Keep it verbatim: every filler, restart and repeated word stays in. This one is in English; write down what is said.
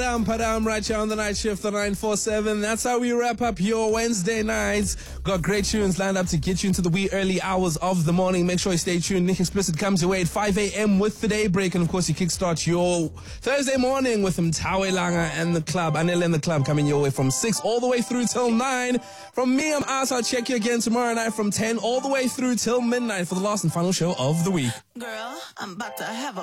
Padam Padam right here on the night shift on nine four seven. That's how we wrap up your Wednesday nights. Got great tunes lined up to get you into the wee early hours of the morning. Make sure you stay tuned. Nick Explicit comes your way at five a.m. with the daybreak. And of course, you kickstart your Thursday morning with Mtawe Langa and the club. Anil and the club coming your way from six all the way through till nine. From me, I'm Asa. I'll check you again tomorrow night from ten all the way through till midnight for the last and final show of the week. Girl, I'm about to have a